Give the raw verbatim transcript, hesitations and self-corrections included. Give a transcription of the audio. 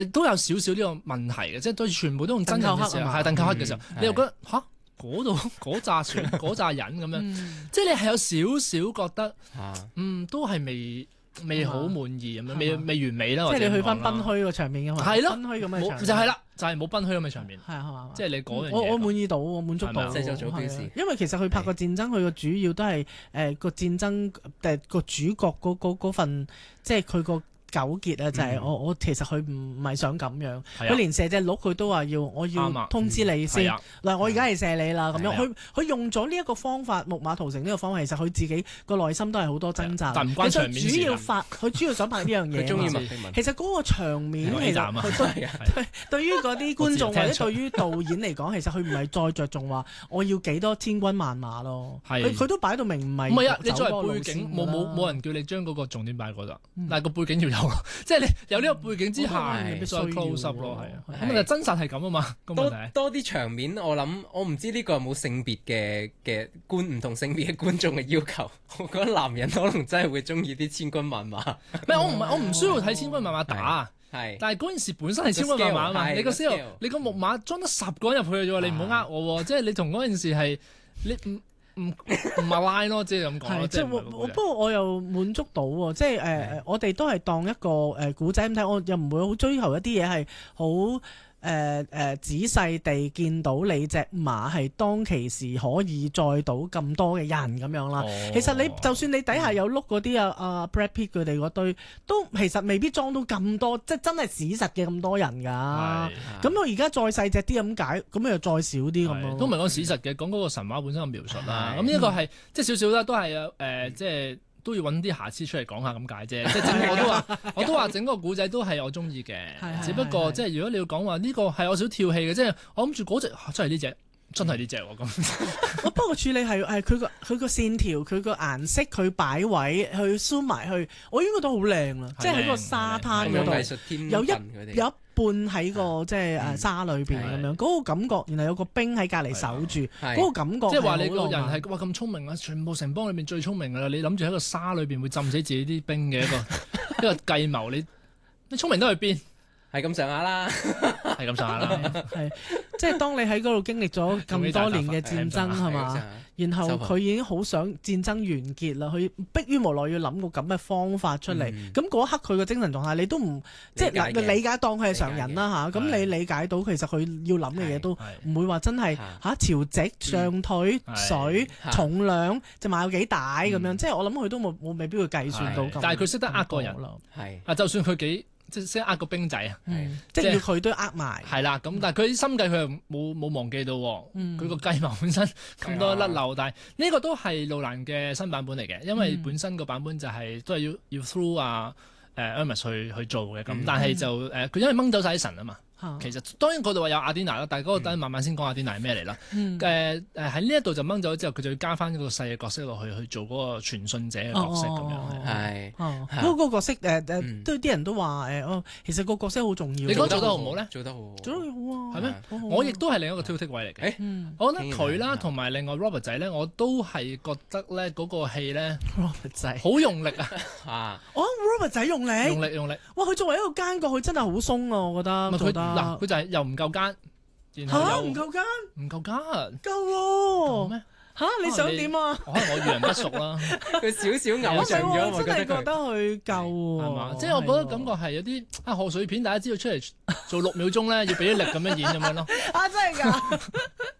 都有少少呢個問題嘅，即係對全部都用真人嘅時候，係鄧寇克嘅時候，你又覺得吓嗰度嗰扎船嗰扎人咁樣，即係你係有少少覺得，嗯，都係未未好滿意咁樣，未未完美啦。 即係你去翻賓虛個場面嘅嘛， 係咯， 賓虛咁嘅場面就係啦，就係冇賓虛咁嘅場面， 係係嘛？ 即係你嗰樣嘢， 我我滿意到，我滿足到， 製作組表示， 因為其實佢拍個戰爭，佢個主要都係誒個戰爭誒個主角嗰嗰嗰份，即係佢個糾結啊，就係我我其實佢唔係想咁樣，佢連射隻鹿佢都話要我要通知你先，嗱我而家係射你啦咁樣，佢佢用咗呢一個方法，木馬屠城呢個方法，其實佢自己個內心都係好多掙扎。 但唔關場面事。 主要發佢主要想拍呢樣嘢。 佢中意其實嗰個場面其實對對於嗰啲觀眾或者對於導演嚟講，其實佢唔係再着重話我要幾多千軍萬馬咯。佢佢都擺到明唔係。 唔係啊！你作為背景，冇冇冇人叫你將嗰個重點擺嗰度，但係個背景要有。即係你有呢個背景之下，再 close up 咯，係啊。咁但係真實係咁啊嘛。 多多啲場面，我諗我唔知呢個有冇性別嘅嘅觀唔同性別嘅觀眾嘅要求。我覺得男人可能真係會中意啲千軍萬馬。 唔係我唔係我唔需要睇千軍萬馬打。係，但係嗰件事本身係千軍萬馬啊嘛。你個 scale，你個木馬裝得十個人入去嘅啫喎，你唔好呃我喎。即係你同嗰件事係你唔。唔唔係拉咯，即係咁講。 即係我我不過我又滿足到喎，即係誒誒，我哋都係當一個誒古仔咁睇，我又唔會好追求一啲嘢係好。誒誒、呃呃、仔細地見到你隻馬係當其時可以載到咁多嘅人咁樣啦。哦、其實你就算你底下有碌嗰啲啊啊 Brad Pitt 佢哋嗰堆，都其實未必裝到咁多，即係真係史實嘅咁多人㗎。咁我而家再細隻啲咁解，咁又再少啲咁咯。 都唔係講史實嘅，講嗰個神話本身嘅描述啦。咁呢一個係即係少少啦，都係誒、呃、即係。都要揾啲瑕疵出嚟講下咁解啫，即係整我都話，我都話整個古仔都係我中意嘅，只不過即係如果你要講話呢個係有少少跳戲嘅，即係我諗住嗰隻真係呢隻，真係呢隻喎咁。我不過處理係係佢個佢個線條、佢個顏色、佢擺位、去 zoom 埋去，我已經覺得好靚啦，即係喺個沙灘嗰度有一有一半喺個即係誒沙裏邊咁樣，嗰個感覺，然後有個兵喺隔離守住，嗰個感覺。 即係話你個人係哇咁聰明啊，全部城邦裏面最聰明噶啦，你諗住喺個沙裏邊會浸死自己啲兵嘅一個一個計謀，你你聰明得去邊？ 係咁上下啦， 係咁上下啦， 係即係當你喺嗰度經歷咗咁多年嘅戰爭係嘛，然後佢已經好想戰爭完結啦，佢迫於無奈要諗個咁嘅方法出嚟，咁嗰、嗯、一刻佢嘅精神狀態你都唔即係理解當佢係常人啦嚇，咁你理解到其實佢要諗嘅嘢都唔會話真係嚇潮汐上退、嗯、水是重量隻馬有幾大咁樣，即係我諗佢都冇冇未必會計算到咁。 但係佢識得呃個人，係啊，就算佢幾。即係識呃個兵仔啊！ 嗯、即係要佢都呃埋。 係啦，咁但係佢啲心計佢又冇冇忘記到，佢個計謀本身咁多甩漏，但係呢個都係路蘭嘅新版本嚟嘅，因為本身個版本就係、是、都係要要 through 啊誒 Hermes 去去做嘅咁，嗯、但係就誒佢、呃、因為掹走晒啲神啊嘛。其實當然嗰度話有阿典娜啦，但係嗰個等慢慢先講阿典娜係咩嚟啦。誒誒喺呢一度就掹咗之後，佢就要加翻嗰個細嘅角色落去去做嗰個傳信者嘅角色咁樣。係， 嗰個角色誒誒，都啲人都話誒，哦，其實個角色好重要。 你覺得做得好唔好咧？ 做得好， 做得好啊。 係咩？我亦都係另一個挑剔位嚟嘅。我覺得佢啦，同埋另外 Robert 仔咧，我都係覺得咧嗰個戲咧 ，Robert 仔好用力啊！啊， 哦 Robert 仔用力， 用力用力。 哇！佢作為一個奸角，佢真係好鬆啊！我覺得做得。 嗱，佢就係又唔夠奸， 嚇唔夠奸， 唔夠奸， 夠喎咩？嚇你想點啊？ 可能我遇人不淑啦， 佢少少偶像咗， 我真係覺得佢夠喎， 係嘛？即係我覺得感覺係有啲啊賀歲片，大家知道出嚟做六秒鐘咧，要俾啲力咁樣演咁樣咯。 啊真係㗎！